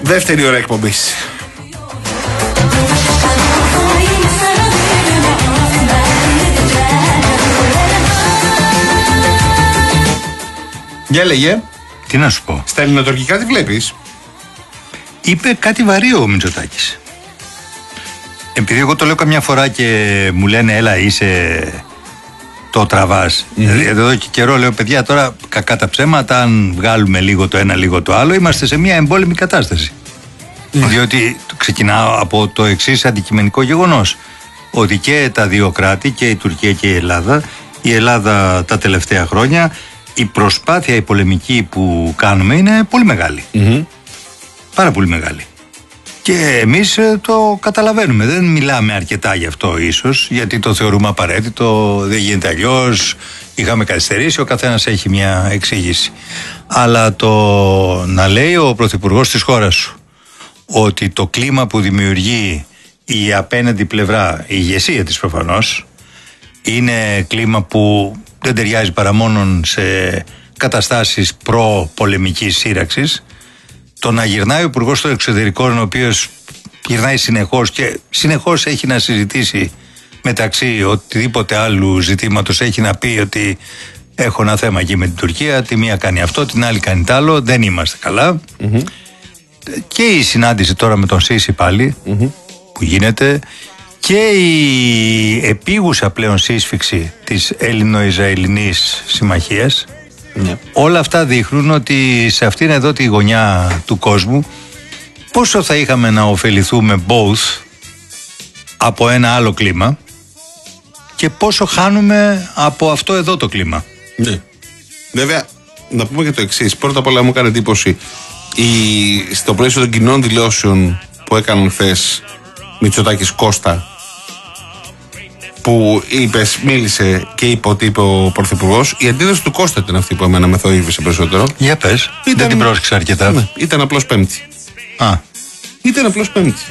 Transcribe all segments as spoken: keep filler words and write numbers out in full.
Δεύτερη ώρα εκπομπής. Για λέγε. Τι να σου πω. Στα ελληνοτουρκικά τι βλέπεις? Είπε κάτι βαρύ ο Μητσοτάκης. Επειδή εγώ το λέω καμιά φορά και μου λένε έλα είσαι το τραβάς. Mm-hmm. Δηλαδή εδώ και καιρό λέω παιδιά τώρα κακά τα ψέματα, αν βγάλουμε λίγο το ένα λίγο το άλλο είμαστε σε μια εμπόλεμη κατάσταση. Mm-hmm. Διότι ξεκινάω από το εξής αντικειμενικό γεγονός. Ότι και τα δύο κράτη, και η Τουρκία και η Ελλάδα, η Ελλάδα τα τελευταία χρόνια, η προσπάθεια η πολεμική που κάνουμε είναι πολύ μεγάλη. Mm-hmm. Πάρα πολύ μεγάλη. Και εμείς το καταλαβαίνουμε. Δεν μιλάμε αρκετά γι' αυτό ίσως, γιατί το θεωρούμε απαραίτητο, δεν γίνεται αλλιώς, είχαμε καθυστερήσει, ο καθένας έχει μια εξήγηση. Αλλά το να λέει ο Πρωθυπουργός της χώρας σου ότι το κλίμα που δημιουργεί η απέναντι πλευρά, η ηγεσία της προφανώς, είναι κλίμα που δεν ταιριάζει παρά μόνο σε καταστάσεις προ-πολεμικής σύραξης. Το να γυρνάει ο Υπουργός των Εξωτερικών, ο οποίος γυρνάει συνεχώς και συνεχώς έχει να συζητήσει μεταξύ οτιδήποτε άλλου ζητήματος, έχει να πει ότι έχω ένα θέμα εκεί με την Τουρκία, τη μία κάνει αυτό, την άλλη κάνει τ' άλλο, δεν είμαστε καλά. Mm-hmm. Και η συνάντηση τώρα με τον Σίση πάλι, mm-hmm. που γίνεται, και η επίγουσα πλέον σύσφυξη της Έλληνο-Ισραηλινής συμμαχίας. Yeah. Όλα αυτά δείχνουν ότι σε αυτήν εδώ τη γωνιά του κόσμου πόσο θα είχαμε να ωφεληθούμε both από ένα άλλο κλίμα και πόσο χάνουμε από αυτό εδώ το κλίμα. Ναι. Yeah. Βέβαια, να πούμε και το εξής. Πρώτα απ' όλα μου έκανε εντύπωση η, στο πλαίσιο των κοινών δηλώσεων που έκαναν χθες Μητσοτάκης Κώστα, που είπες, μίλησε και είπε ότι είπε ο Πρωθυπουργός. Η αντίδραση του Κώστα ήταν αυτή που εμένα με θορύβησε περισσότερο. Για πες, ήταν, δεν την πρόσεξα αρκετά. Ναι, ήταν απλώς Πέμπτη. Α. Ήταν απλώς Πέμπτη.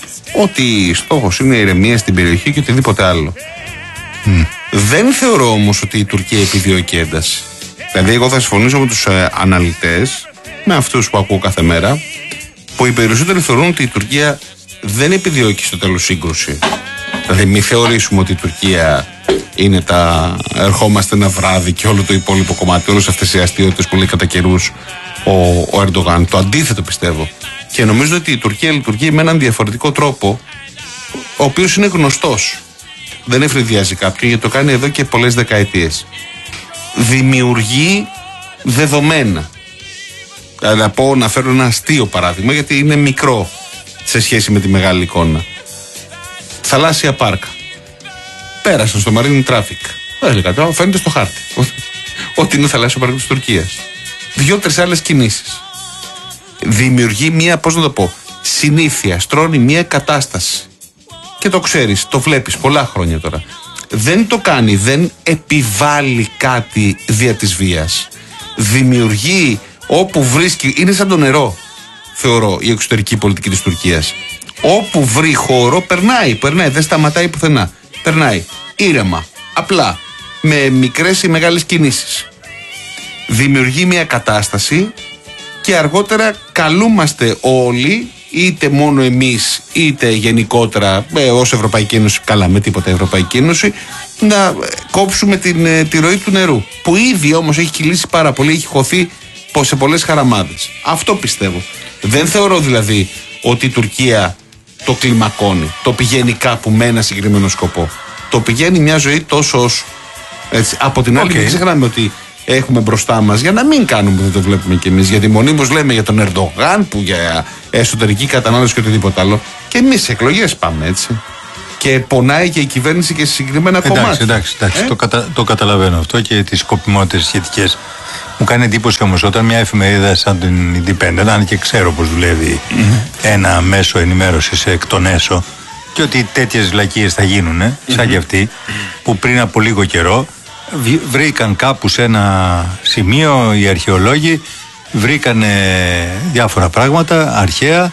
Ότι στόχος είναι η ηρεμία στην περιοχή και οτιδήποτε άλλο. Mm. Δεν θεωρώ όμως ότι η Τουρκία επιδιώκει ένταση. Δηλαδή, εγώ θα συμφωνήσω με τους ε, αναλυτές, με αυτούς που ακούω κάθε μέρα, που οι περισσότεροι θεωρούν ότι η Τουρκία δεν επιδιώκει στο τέλος σύγκρουση. Δηλαδή, μην θεωρήσουμε ότι η Τουρκία είναι τα. Ερχόμαστε ένα βράδυ και όλο το υπόλοιπο κομμάτι, όλες αυτές οι αστείωτες που λέει κατά καιρούς ο, ο Ερντογάν. Το αντίθετο πιστεύω. Και νομίζω ότι η Τουρκία λειτουργεί με έναν διαφορετικό τρόπο, ο οποίος είναι γνωστός. Δεν ευνηδιάζει κάποιον, γιατί το κάνει εδώ και πολλές δεκαετίες. Δημιουργεί δεδομένα. Να πω, να φέρω ένα αστείο παράδειγμα, γιατί είναι μικρό σε σχέση με τη μεγάλη εικόνα. Θαλάσσια πάρκα. Πέρασαν στο Marine Traffic. Έλεγα, φαίνεται στο χάρτη. Ότι είναι θαλάσσιο πάρκο της Τουρκίας. Δύο-τρεις άλλες κινήσεις. Δημιουργεί μία, πώς να το πω, συνήθεια, στρώνει μία κατάσταση. Και το ξέρεις, το βλέπεις πολλά χρόνια τώρα. Δεν το κάνει, δεν επιβάλλει κάτι δια της βίας. Δημιουργεί όπου βρίσκει, είναι σαν το νερό, θεωρώ, η εξωτερική πολιτική της Τουρκίας. Όπου βρει χώρο, περνάει, περνάει, δεν σταματάει πουθενά. Περνάει ήρεμα, απλά, με μικρές ή μεγάλες κινήσεις. Δημιουργεί μια κατάσταση και αργότερα καλούμαστε όλοι, είτε μόνο εμείς, είτε γενικότερα ε, ως Ευρωπαϊκή Ένωση, καλά με τίποτα Ευρωπαϊκή Ένωση, να κόψουμε την, ε, τη ροή του νερού. Που ήδη όμως έχει κυλήσει πάρα πολύ, έχει χωθεί σε πολλές χαραμάδες. Αυτό πιστεύω. Δεν θεωρώ δηλαδή ότι η Τουρκία το κλιμακώνει, το πηγαίνει κάπου με ένα συγκεκριμένο σκοπό. Το πηγαίνει μια ζωή τόσο όσο. Έτσι. Από την άλλη, okay. μην ξεχνάμε ότι έχουμε μπροστά μας, για να μην κάνουμε, δεν το βλέπουμε κι εμείς, γιατί μονίμως λέμε για τον Ερντογάν που για εσωτερική κατανάλωση και οτιδήποτε άλλο. Και εμείς σε εκλογές πάμε, έτσι. Και πονάει και η κυβέρνηση και σε συγκεκριμένα κομμάτια. Εντάξει, εντάξει, εντάξει. Ε? Το, κατα, το καταλαβαίνω αυτό και τις σκοπιμότητες σχετικές. Μου κάνει εντύπωση όμως όταν μια εφημερίδα σαν την Independent, αν και ξέρω πως δουλεύει mm-hmm. ένα μέσο ενημέρωσης εκ των έσω, και ότι τέτοιες βλακίες θα γίνουν, mm-hmm. σαν και αυτή, που πριν από λίγο καιρό βρήκαν κάπου σε ένα σημείο οι αρχαιολόγοι, βρήκαν διάφορα πράγματα αρχαία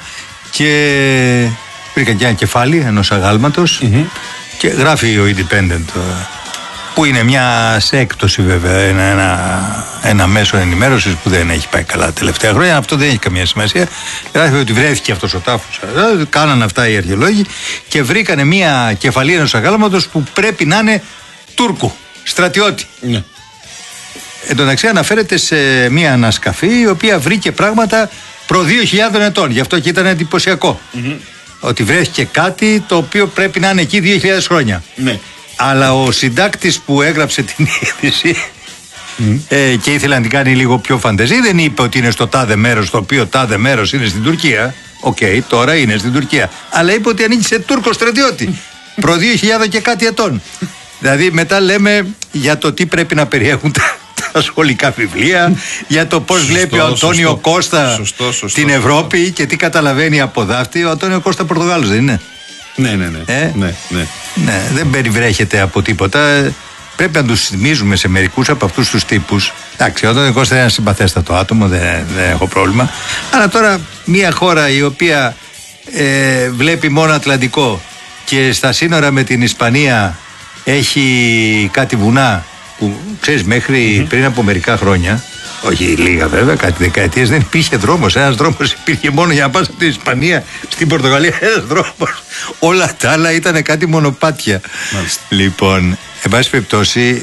και βρήκαν και ένα κεφάλι ενός αγάλματος mm-hmm. και γράφει ο Independent, που είναι μια σε έκπτωση βέβαια, ένα, ένα ένα μέσο ενημέρωσης που δεν έχει πάει καλά τα τελευταία χρόνια. Αυτό δεν έχει καμία σημασία. Γράφει ότι βρέθηκε αυτός ο τάφος. Κάνανε αυτά οι αρχαιολόγοι και βρήκανε μια κεφαλή ενός αγάλματος που πρέπει να είναι Τούρκου, στρατιώτη. Ναι. Εν τω μεταξύ αναφέρεται σε μια ανασκαφή η οποία βρήκε πράγματα προ δύο χιλιάδες ετών. Γι' αυτό και ήταν εντυπωσιακό. Mm-hmm. Ότι βρέθηκε κάτι το οποίο πρέπει να είναι εκεί δύο χιλιάδες χρόνια. Ναι. Αλλά ο συντάκτης που έγραψε την είδηση mm. ε, και ήθελε να την κάνει λίγο πιο φαντεζή, δεν είπε ότι είναι στο τάδε μέρος, το οποίο τάδε μέρος είναι στην Τουρκία. Οκ, okay, τώρα είναι στην Τουρκία. Αλλά είπε ότι ανήκει σε Τούρκο στρατιώτη. Προ δύο χιλιάδες και κάτι ετών. Δηλαδή μετά λέμε για το τι πρέπει να περιέχουν τα, τα σχολικά βιβλία, για το πώς σωστό, βλέπει ο Αντώνιο σωστό, Κώστα σωστό, σωστό, την Ευρώπη σωστό. Και τι καταλαβαίνει από δάφτη. Ο Αντώνιο Κώστα Πορτογάλος δεν είναι? Ναι, ναι, ναι. Ε? ναι, ναι. ναι δεν περιβρέχεται από τίποτα. Πρέπει να τους θυμίζουμε σε μερικούς από αυτούς τους τύπους. Εντάξει, ο Αντώνιο Κώστα είναι ένα συμπαθέστατο άτομο, δεν, δεν έχω πρόβλημα. Αλλά τώρα μια χώρα η οποία ε, βλέπει μόνο Ατλαντικό και στα σύνορα με την Ισπανία έχει κάτι βουνά που ξέρεις μέχρι mm-hmm. πριν από μερικά χρόνια, όχι λίγα βέβαια, κάτι δεκαετίες, δεν υπήρχε δρόμος. Ένας δρόμος υπήρχε μόνο για να πας από την Ισπανία στην Πορτογαλία, ένας δρόμος. Όλα τα άλλα ήταν κάτι μονοπάτια. Μάλιστα. Λοιπόν, εν πάση περιπτώσει,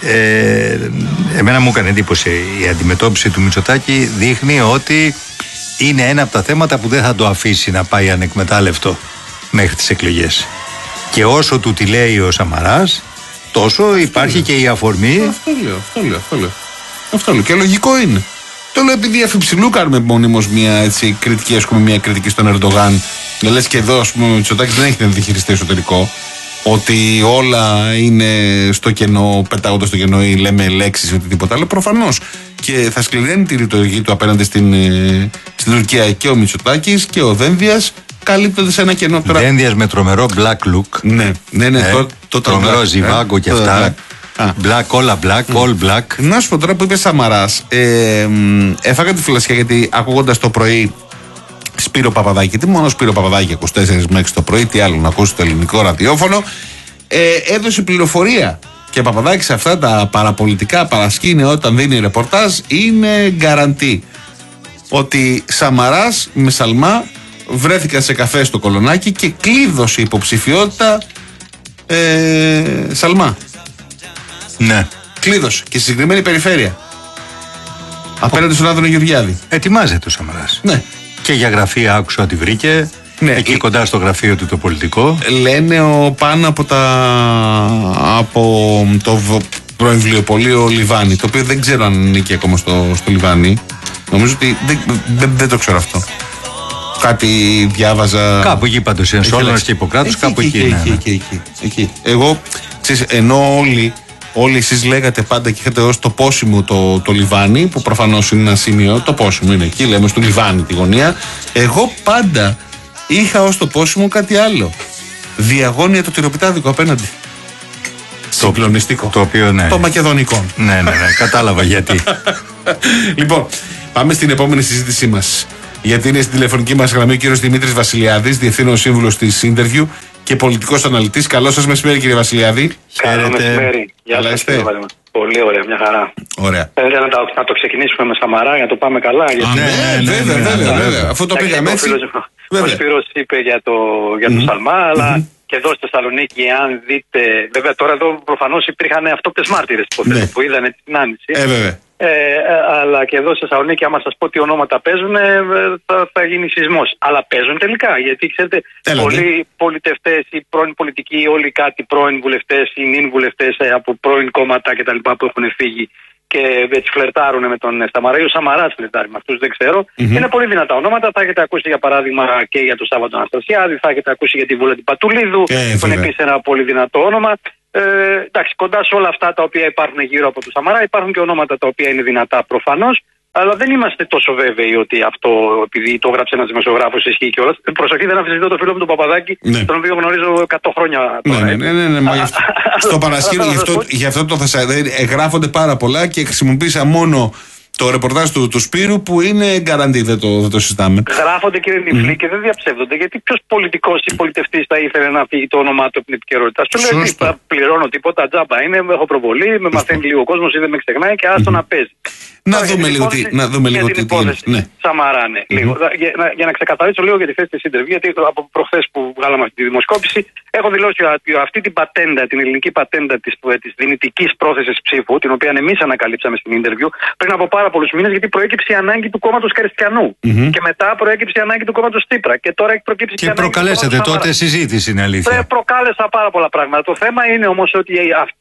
ε, εμένα μου έκανε εντύπωση η αντιμετώπιση του Μητσοτάκη. Δείχνει ότι είναι ένα από τα θέματα που δεν θα το αφήσει να πάει ανεκμετάλλευτο μέχρι τις εκλογές. Και όσο του τη λέει ο Σαμαράς, τόσο αυτό υπάρχει λέω. Και η αφορμή. Αυτό λέω, αυτό λέω, αυτό λέω. Αυτό λέω. Και λογικό είναι. Το λέω επειδή αφιψηλού κάνουμε μόνιμως μια έτσι, κριτική, ας πούμε, μια κριτική στον Ερντογάν. Λες και εδώ, ας πούμε, ο Μητσοτάκης δεν έχει να διαχειριστεί εσωτερικό. Ότι όλα είναι στο κενό, πετάγονται στο κενό ή λέμε λέξεις ή οτιδήποτε άλλο. Προφανώς. Και θα σκληραίνει τη ρητορική του απέναντι στην, στην Τουρκία και ο Μητσοτάκης και ο Δένδιας. Καλύπτονται σε ένα κενό τώρα. Δένδιας με τρομερό black look. Ναι, ναι, ναι. Ε, το, το τρομερό ζιβάγκο ε, και αυτά. Black. black, όλα black, mm. all black. Να σου πω τώρα που είπε Σαμαράς, ε, έφαγα τη φυλασιά γιατί ακούγοντας το πρωί Σπύρο Παπαδάκη, γιατί μόνο Σπύρο Παπαδάκη είκοσι τέσσερις με έξι το πρωί, τι άλλο να ακούσει το ελληνικό ραδιόφωνο, ε, έδωσε πληροφορία. Και Παπαδάκη σε αυτά τα παραπολιτικά παρασκήνια όταν δίνει ρεπορτάζ είναι γκαραντή ότι Σαμαράς με Σαλμά βρέθηκαν σε καφέ στο Κολονάκι και κλείδωσε υποψηφιότητα ε, Σαλμά. Ναι. Κλείδωσε και στη συγκεκριμένη περιφέρεια. Απέναντι στον Άδωνο Γεωργιάδη. Ετοιμάζεται ο Σαμαράς. Ναι. Και για γραφεία άκουσα ότι βρήκε. Ναι. Εκεί ε, κοντά στο γραφείο του το πολιτικό. Λένε ο, πάνω από, τα, από το προεμβιλιοπωλείο Λιβάνι. Το οποίο δεν ξέρω αν ανήκει ακόμα στο, στο Λιβάνι. Νομίζω ότι δεν, δεν, δεν το ξέρω αυτό. Κάτι διάβαζα. Κάπου εκεί πάντως είναι. Σόλωνας και Ιπποκράτους, κάπου εκεί, εκεί, εκεί, εκεί, εκεί, εκεί. Εγώ, ξέρεις, ενώ όλοι, όλοι εσείς λέγατε πάντα και είχατε ως το πόσιμο το, το Λιβάνι, που προφανώς είναι ένα σημείο, το πόσιμο είναι εκεί, λέμε στο Λιβάνι τη γωνία. Εγώ πάντα είχα ως το πόσιμο κάτι άλλο. Διαγώνια το τυροπιτάδικο απέναντι. Συγκλονιστικό. Το οποίο, ναι. Το μακεδονικό. Ναι, ναι, ναι. Κατάλαβα γιατί. Λοιπόν, πάμε στην επόμενη συζήτησή μας. Γιατί είναι στην τηλεφωνική μας γραμμή ο κύριος Δημήτρης Βασιλιάδης, διευθύνων σύμβουλος της Interview και πολιτικός αναλυτής. Καλό σας μεσημέρι, κύριε Βασιλιάδη. Καλό μεσημέρι. Γεια σας. Πολύ ωραία, μια χαρά. Ωραία. Θέλω να, να το ξεκινήσουμε με Σαμαρά για να το πάμε καλά. Γιατί... Α, ναι, ναι, βέβαια, ναι, βέβαια, βέβαια. Αφού το πήγαμε έτσι. Ο Σπύρος είπε για το, για το mm-hmm. Σαλμά, αλλά mm-hmm. και εδώ στη Θεσσαλονίκη, αν δείτε. Βέβαια, τώρα εδώ προφανώς υπήρχαν αυτόπτες μάρτυρες ναι. που είδανε την άνοιξη. Ε, βέβαια. Ε, αλλά και εδώ στη Θεσσαλονίκη, άμα σας πω τι ονόματα παίζουν, θα, θα γίνει σεισμός. Αλλά παίζουν τελικά. Γιατί ξέρετε, Έλατε. πολλοί πολιτευτές ή πρώην πολιτικοί, όλοι κάτι πρώην βουλευτές ή νυν βουλευτές από πρώην κόμματα κτλ. Που έχουν φύγει και έτσι φλερτάρουν με τον Σαμαρά. Ο Σαμαράς φλερτάρει με αυτούς, δεν ξέρω. Mm-hmm. Είναι πολύ δυνατά ονόματα. Θα έχετε ακούσει για παράδειγμα και για τον Σάββατο Αναστασιάδη, θα έχετε ακούσει για τη Βούλα Πατουλίδου, ε, που είναι επίσης ένα πολύ δυνατό όνομα. Ε, εντάξει, κοντά σε όλα αυτά τα οποία υπάρχουν γύρω από τον Σαμαρά υπάρχουν και ονόματα τα οποία είναι δυνατά προφανώς, αλλά δεν είμαστε τόσο βέβαιοι ότι αυτό, επειδή το έγραψε ένας δημοσιογράφος, ισχύει κιόλας. Προσοχή, δεν αμφισβητώ το φίλο μου τον Παπαδάκη, ναι. τον οποίο γνωρίζω εκατό χρόνια τώρα. Ναι, ναι, ναι, ναι, ναι, ναι. Στο Παρασκήνιο, γι' αυτό, γι αυτό το Θεσσαλονίκη γράφονται πάρα πολλά και χρησιμοποίησα μόνο Το ρεπορτάζ του, του Σπύρου που είναι γκαραντί, δεν το, δεν το συζητάμε. Γράφονται, κύριε Νιφλή, mm. και δεν διαψεύδονται. Γιατί ποιος πολιτικός ή πολιτευτής θα ήθελε να φύγει το όνομά του από την επικαιρότητα? Σου λέει ότι θα πληρώνω τίποτα, τζάμπα είναι, έχω προβολή, με μαθαίνει λίγο ο κόσμος ή δεν με ξεχνάει και άστο mm. να παίζει. Να δούμε λίγο τι, να δούμε λίγο τι γίνεται. Ναι. Σαμαρά, ναι. Mm-hmm. Λίγο. Για, να, για να ξεκαθαρίσω λίγο για τη θέση της interview, γιατί από προχθές που βγάλαμε αυτή τη δημοσκόπηση, έχω δηλώσει ότι αυτή την πατέντα, την ελληνική πατέντα της, της δυνητικής πρόθεσης ψήφου, την οποία εμείς ανακαλύψαμε στην interview πριν από πάρα πολλούς μήνες, γιατί προέκυψε η ανάγκη του κόμματος Χριστιανού. Mm-hmm. Και μετά προέκυψε η ανάγκη του κόμματος Τσίπρα. Και τώρα έχει προκύψει και προκαλέσατε τότε συζήτηση, είναι αλήθεια. Προκάλεσα πάρα πολλά πράγματα. Το θέμα είναι όμως ότι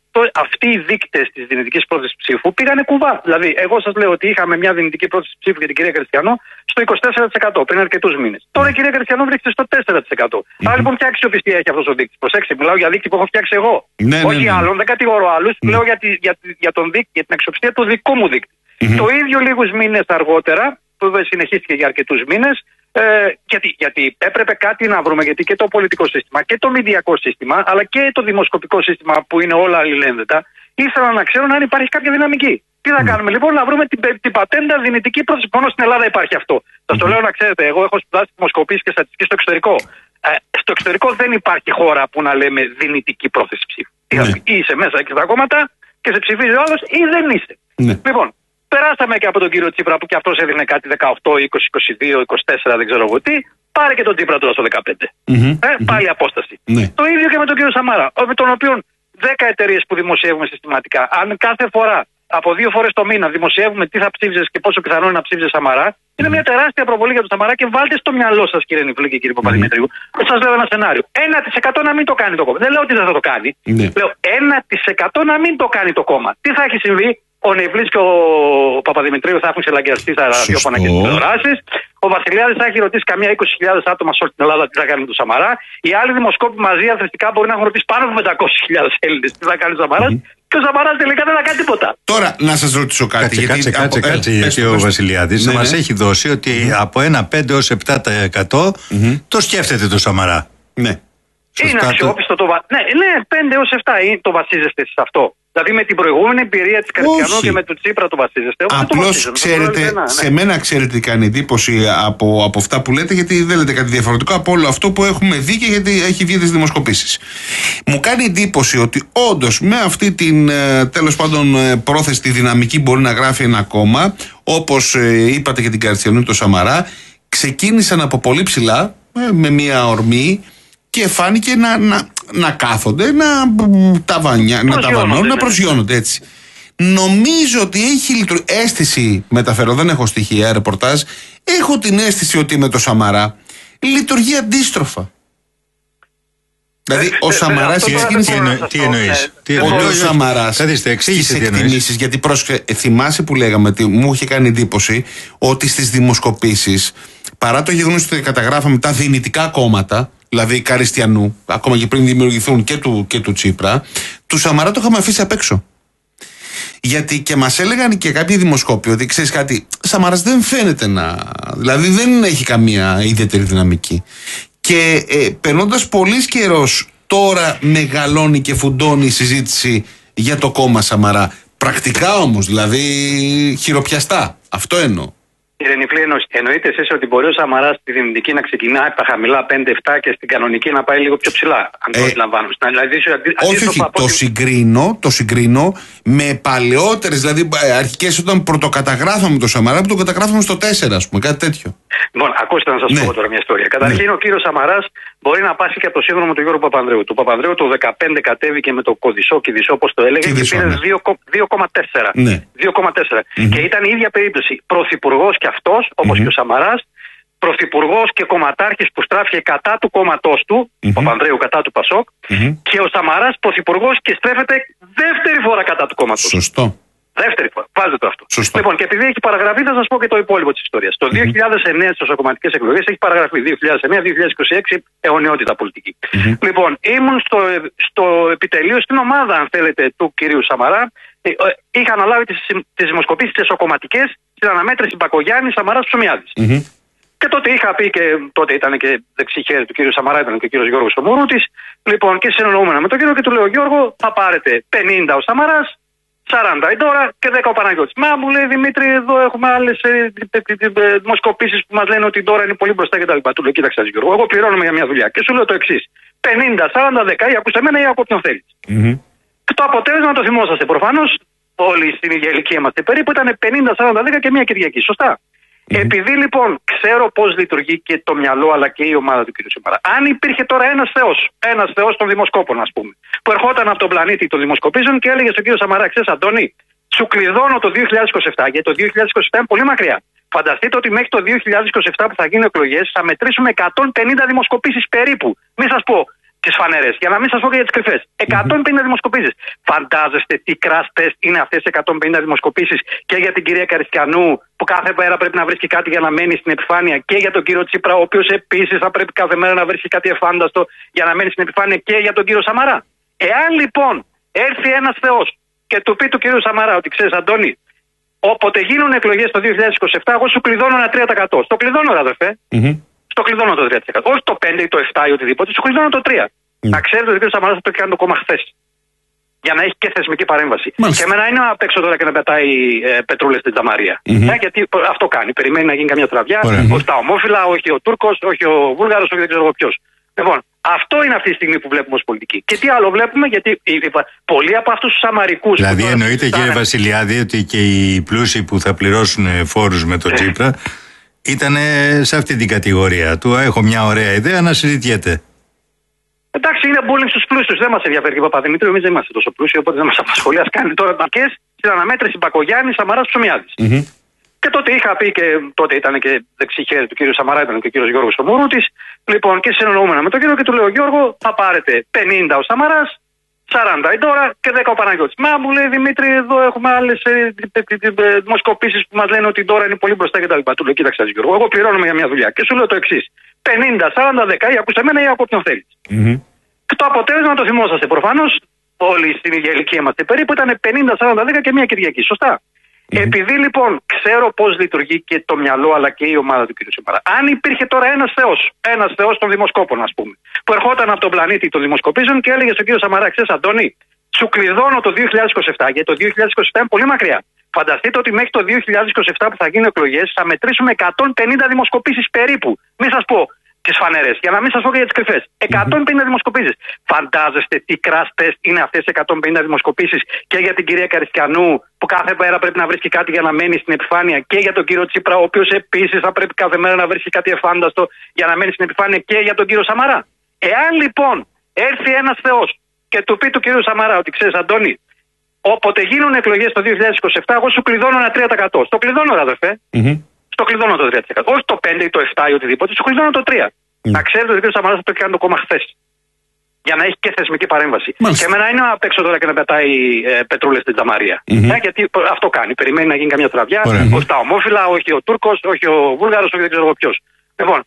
αυτοί οι δείκτες της δυνητικής πρόθεσης ψήφου πήγανε κουβά. Δηλαδή, εγώ σας λέω ότι είχαμε μια δυνητική πρόθεση ψήφου για την κυρία Χριστιανού στο είκοσι τέσσερα τοις εκατό πριν αρκετούς μήνες. Τώρα η κυρία Χριστιανού βρίσκεται στο τέσσερα τοις εκατό. Mm-hmm. Άρα λοιπόν, ποια αξιοπιστία έχει αυτός ο δείκτης? Προσέξτε, μιλάω για δείκτη που έχω φτιάξει εγώ. Ναι, όχι ναι, ναι. άλλων, δεν κατηγορώ άλλους. Mm-hmm. Λέω για, τη, για, για τον δείκτη, για την αξιοπιστία του δικού μου δείκτη. Mm-hmm. Το ίδιο λίγους μήνες αργότερα, που συνεχίστηκε για αρκετούς μήνες, ε, γιατί, γιατί έπρεπε κάτι να βρούμε, γιατί και το πολιτικό σύστημα και το μηντιακό σύστημα, αλλά και το δημοσκοπικό σύστημα που είναι όλα αλληλένδετα, ήθελαν να ξέρουν αν υπάρχει κάποια δυναμική. Τι θα mm. κάνουμε λοιπόν? Να βρούμε την, την πατέντα δυνητική πρόθεση. Μόνο στην Ελλάδα υπάρχει αυτό. Θα mm. το λέω να ξέρετε, εγώ έχω σπουδάσει δημοσκοπήσεις και στατιστική στο εξωτερικό. Ε, στο εξωτερικό δεν υπάρχει χώρα που να λέμε δυνητική πρόθεση ψήφου. Mm. Είσαι μέσα και στα κόμματα και σε ψηφίζει ο άλλος ή δεν είσαι. Mm. Λοιπόν, περάσαμε και από τον κύριο Τσίπρα που και αυτός έδινε κάτι δεκαοκτώ, είκοσι, είκοσι δύο, είκοσι τέσσερα, δεν ξέρω εγώ τι. Πάρε και τον Τσίπρα τώρα στο δεκαπέντε. Mm-hmm. Ε, πάλι απόσταση. Mm-hmm. Το ίδιο και με τον κύριο Σαμαρά, με τον οποίο δέκα εταιρείες που δημοσιεύουμε συστηματικά, αν κάθε φορά από δύο φορές το μήνα δημοσιεύουμε τι θα ψήφιζες και πόσο πιθανό είναι να ψήφιζες Σαμαρά, mm-hmm. είναι μια τεράστια προβολή για τον Σαμαρά και βάλτε στο μυαλό σας, κύριε Νιφλή και κύριε Παπαδημητρίου, mm-hmm. σας λέω ένα σενάριο. ένα τοις εκατό να μην το κάνει το κόμμα. Δεν λέω ότι δεν θα το κάνει. Mm-hmm. Λέω ένα τοις εκατό να μην το κάνει το κόμμα. Τι θα έχει συμβεί? Ο Νιφλής και ο Παπαδημητρίου θα έχουν ξελαγκιαστεί στα ραδιόφωνα και στις τηλεοράσεις. Ο Βασιλιάδης θα έχει ρωτήσει καμιά είκοσι χιλιάδες άτομα σε όλη την Ελλάδα τι θα κάνει με τον Σαμαρά. Οι άλλοι δημοσκόποι μαζί αθρηστικά μπορεί να έχουν ρωτήσει πάνω από πεντακόσιες χιλιάδες Έλληνες τι θα κάνει ο Σαμαράς. Mm-hmm. Και ο Σαμαράς τελικά δεν θα κάνει τίποτα. Τώρα να σας ρωτήσω κάτι. Κάτσε, γιατί κάτσε, κάτσε, από... κάτσε, γιατί ο Βασιλιάδης ναι, μας ναι. έχει δώσει ότι mm-hmm. από ένα πέντε έως επτά τοις εκατό mm-hmm. το σκέφτεται το Σαμαρά. Ναι. Είναι αξιόπιστο το. Ναι, ναι, πέντε έως επτά το βασίζεστε σε αυτό. Δηλαδή με την προηγούμενη εμπειρία της Κριστιανού και με τον Τσίπρα το βασίζεστε. Απλώς ξέρετε, το ναι. σε μένα ξέρετε τι κάνει εντύπωση από, από αυτά που λέτε, γιατί δεν λέτε κάτι διαφορετικό από όλο αυτό που έχουμε δει και γιατί έχει βγει τις δημοσκοπήσεις. Μου κάνει εντύπωση ότι όντως με αυτή την τέλος πάντων πρόθεση, τη δυναμική μπορεί να γράφει ένα κόμμα, όπως είπατε και την Κριστιανού το Σαμαρά, ξεκίνησαν από πολύ ψηλά με μια ορμή και φάνηκε να, να, να κάθονται, να ταβανιά, να ταβανώνουν, να προσγειώνονται έτσι. Νομίζω ότι έχει λειτουργεί. Αίσθηση μεταφέρω, δεν έχω στοιχεία, ρεπορτάζ. Έχω την αίσθηση ότι με το Σαμαρά λειτουργεί αντίστροφα. Δηλαδή ο Σαμαράς. Τι εννοείς? Ο Σαμαράς. Καθίστε, εξήγησε τι εννοείς. Γιατί θυμάσαι που λέγαμε ότι μου είχε κάνει εντύπωση ότι στις δημοσκοπήσεις, παρά το γεγονός ότι καταγράφαμε τα δυνητικά κόμματα, δηλαδή Καριστιανού, ακόμα και πριν δημιουργηθούν και του, και του Τσίπρα, του Σαμαρά το είχαμε αφήσει απ' έξω. Γιατί και μας έλεγαν και κάποιοι δημοσκόποι ότι ξέρεις κάτι, Σαμαράς δεν φαίνεται να. Δηλαδή δεν έχει καμία ιδιαίτερη δυναμική. Και ε, περνώντας πολύς καιρός, τώρα μεγαλώνει και φουντώνει η συζήτηση για το κόμμα Σαμαρά. Πρακτικά όμως, δηλαδή χειροπιαστά. Αυτό εννοώ. Κύριε Νιφλή, εννοείτε εσείς ότι μπορεί ο Σαμαράς στη δυνητική να ξεκινάει από τα χαμηλά πέντε επτά και στην κανονική να πάει λίγο πιο ψηλά, αν το αντιλαμβάνω. Δηλαδή, όχι, όχι. Το, συγκρίνω, το συγκρίνω με παλαιότερες, δηλαδή αρχικές όταν πρωτοκαταγράφαμε το Σαμαρά, που το καταγράφαμε στο τέσσερα, ας πούμε, κάτι τέτοιο. Λοιπόν, ακούστε να σας ναι. πω τώρα μια ιστορία. Καταρχήν, ναι. ο κύριος Σαμαράς μπορεί να πάσει και από το σύνδρομο του Γιώργου Παπανδρέου. Του Παπανδρέου το δεκαπέντε κατέβηκε με το κωδισό και δισό, όπως το έλεγε, και πήρε ναι. δύο κόμμα τέσσερα. Ναι. δύο κόμμα τέσσερα. Mm-hmm. Και ήταν η ίδια περίπτωση. Πρωθυπουργός και αυτός, όπως mm-hmm. και ο Σαμαράς, πρωθυπουργός και κομματάρχης που στράφηκε κατά του κόμματός του, mm-hmm. Παπανδρέου κατά του Πασόκ, mm-hmm. και ο Σαμαράς πρωθυπουργός και στρέφεται δεύτερη φορά κατά του κόμματος. Σωστό. Δεύτερη φορά. Βάλτε το αυτό. Σωστό. Λοιπόν, και επειδή έχει παραγραφεί, θα σας πω και το υπόλοιπο της ιστορίας. Το mm-hmm. δύο χιλιάδες εννέα στις οσοκομματικές εκλογές έχει παραγραφεί. δύο χιλιάδες εννέα δύο χιλιάδες είκοσι έξι αιωνιότητα πολιτική. Mm-hmm. Λοιπόν, ήμουν στο, στο επιτελείο, στην ομάδα, αν θέλετε, του κυρίου Σαμαρά. Είχα αναλάβει τις, τις δημοσκοπήσεις τις εσωκομματικές στην αναμέτρηση Μπακογιάννη Σαμαράς Ψωμιάδης. Mm-hmm. Και τότε είχα πει, και τότε ήταν και δεξί χέρι του κύριου Σαμαρά, ήταν και ο κύριος Γιώργος Ομουρούτης. Λοιπόν, και συνεννοούμενα με τον κύριο και του λέω: Γιώργο, θα πάρετε πενήντα ο Σαμαράς, σαράντα η τώρα και δέκα ο Παναγιώτης. Μα μου λέει Δημήτρη, εδώ έχουμε άλλες ε, δημοσκοπήσεις που μας λένε ότι τώρα είναι πολύ μπροστά κτλ. Του λέω, κοίταξε Γιώργο, εγώ πληρώνομαι για μια δουλειά και σου λέω το εξής. πενήντα σαράντα δέκα ή ακούς εμένα ή από όποιον θέλεις. Mm-hmm. Το αποτέλεσμα το θυμόσαστε προφανώς. Όλοι στην ίδια ηλικία είμαστε περίπου, ήταν πενήντα σαράντα δέκα και μια Κυριακή. Σωστά. Mm-hmm. Επειδή λοιπόν ξέρω πώς λειτουργεί και το μυαλό αλλά και η ομάδα του κ. Σαμαρά, αν υπήρχε τώρα ένας θεός, ένας θεός των δημοσκόπων, ας πούμε, που ερχόταν από τον πλανήτη των δημοσκοπήσεων και έλεγε στον κ. Σαμαρά, ξέρεις Αντώνη, σου κλειδώνω το δύο χιλιάδες είκοσι επτά, γιατί το δύο χιλιάδες είκοσι επτά είναι πολύ μακριά. Φανταστείτε ότι μέχρι το δύο χιλιάδες είκοσι επτά που θα γίνουν εκλογές θα μετρήσουμε εκατόν πενήντα δημοσκοπήσεις περίπου. Μην σας πω τις φανερές, για να μην σας πω και για τις κρυφές. εκατόν πενήντα mm-hmm. δημοσκοπήσεις. Φαντάζεστε τι crash test είναι αυτές οι εκατόν πενήντα δημοσκοπήσεις και για την κυρία Καριστιανού που κάθε μέρα πρέπει να βρίσκει κάτι για να μένει στην επιφάνεια και για τον κύριο Τσίπρα, ο οποίος επίσης θα πρέπει κάθε μέρα να βρίσκει κάτι εφάνταστο για να μένει στην επιφάνεια και για τον κύριο Σαμαρά. Εάν λοιπόν έρθει ένας θεός και του πει του κύριου Σαμαρά ότι ξέρεις Αντώνη, όποτε γίνουν εκλογές το δύο χιλιάδες είκοσι επτά, εγώ σου κλειδώνω ένα τρία τοις εκατό. Στο κλειδώνω, ρε αδερφέ. Mm-hmm. Στο κλειδώνω το τρία τοις εκατό. Όχι το πέντε ή το επτά ή οτιδήποτε, σου κλειδώνω το τρία τοις εκατό. Mm. Να ξέρετε ότι ο κ. Σαμαράς θα το έκανε το κόμμα χθες. Για να έχει και θεσμική παρέμβαση. Μάλιστα. Και εμένα είναι απ' έξω τώρα και να πετάει ε, πετρούλες στην τζαμαρία. Mm-hmm. Ε, γιατί αυτό κάνει. Περιμένει να γίνει καμιά τραβιά. Mm-hmm. Όχι τα ομόφυλα, όχι ο Τούρκος, όχι ο Βούλγαρος, όχι δεν ξέρω ποιος. Λοιπόν, αυτό είναι αυτή τη στιγμή που βλέπουμε ως πολιτική. Και τι άλλο βλέπουμε, γιατί πολλοί από αυτούς τους Σαμαρικούς. Δηλαδή, εννοείται, κύριε είναι... Βασιλιάδη, ότι και οι πλούσιοι που θα πληρώσουν φόρους με τον Τσίπρα ήταν σε αυτή την κατηγορία του. Έχω μια ωραία ιδέα να συζητιέται. Εντάξει, είναι bullying στους πλούσιους. Δεν μας ενδιαφέρει και Παπαδημήτρη, εμείς δεν είμαστε τόσο πλούσιοι, οπότε δεν μας απασχολεί. Ας κάνει τώρα μπακές στην αναμέτρηση Μπακογιάννη, Σαμαράς, Ψωμιάδης. Mm-hmm. Και τότε είχα πει και τότε ήταν και δεξί χέρι του κ. Σαμαρά, ήταν και ο κ. Γιώργος Μουρούτης. Λοιπόν, και συνεννοούμενα με τον κύριο και του λέω: Γιώργο, θα πάρετε πενήντα ο Σαμαράς, σαράντα η τώρα και δέκα ο Παναγιώτης. Μα μου λέει Δημήτρη, εδώ έχουμε άλλες ε, δημοσκοπήσεις που μας λένε ότι τώρα είναι πολύ μπροστά κτλ. Του λέω: κοίταξε Γιώργο, εγώ πληρώνομαι για μια δουλειά και σου λέω το εξής. πενήντα σαράντα δέκα ή ακούς εμένα ή από όποιον θέλεις. Mm-hmm. Και το αποτέλεσμα το θυμόσαστε προφανώς. Όλοι στην ίδια ηλικία είμαστε περίπου, ήταν πενήντα σαράντα δέκα και μια Κυριακή. Σωστά. Mm-hmm. Επειδή λοιπόν ξέρω πώς λειτουργεί και το μυαλό αλλά και η ομάδα του κ. Σαμαρά, αν υπήρχε τώρα ένας θεός, ένας θεός των δημοσκόπων, ας πούμε, που ερχόταν από τον πλανήτη των δημοσκοπήσεων και έλεγε στον κ. Σαμαρά, ξέρεις Αντώνη, σου κλειδώνω το δύο χιλιάδες είκοσι επτά, γιατί το δύο χιλιάδες είκοσι επτά είναι πολύ μακριά. Φανταστείτε ότι μέχρι το δύο χιλιάδες είκοσι επτά που θα γίνουν εκλογές θα μετρήσουμε εκατόν πενήντα δημοσκοπήσεις περίπου. Μην σας πω τις φανερές, για να μην σας πω και για τις κρυφές. εκατόν πενήντα mm-hmm. δημοσκοπήσεις. Φαντάζεστε τι crash test είναι αυτές οι εκατόν πενήντα δημοσκοπήσεις και για την κυρία Καριστιανού που κάθε μέρα πρέπει να βρίσκει κάτι για να μένει στην επιφάνεια και για τον κύριο Τσίπρα, ο οποίος επίσης θα πρέπει κάθε μέρα να βρίσκει κάτι εφάνταστο για να μένει στην επιφάνεια και για τον κύριο Σαμαρά. Εάν λοιπόν έρθει ένας θεός και του πει του κύριου Σαμαρά ότι ξέρεις Αντώνη, όποτε γίνουν εκλογές το δύο χιλιάδες είκοσι επτά, εγώ σου κλειδώνω ένα τρία τοις εκατό. Στο κλειδώνω, ρε αδερφέ. Mm-hmm. Στο κλειδώνω το τρία τοις εκατό. Όχι το πέντε ή το επτά ή οτιδήποτε, σου κλειδώνω το τρία τοις εκατό. Mm. Να ξέρετε ότι ο κ. Σαμαράς θα το έκανε το κόμμα χθες. Για να έχει και θεσμική παρέμβαση. Μάλιστα. Και εμένα είναι απ' έξω τώρα και να πετάει ε, πετρούλες στην τζαμαρία. Mm-hmm. Ε, γιατί αυτό κάνει. Περιμένει να γίνει καμιά τραβιά. Mm-hmm. Όχι τα ομόφυλα, όχι ο Τούρκος, όχι ο Βούλγαρος, όχι δεν ξέρω ποιος. Λοιπόν,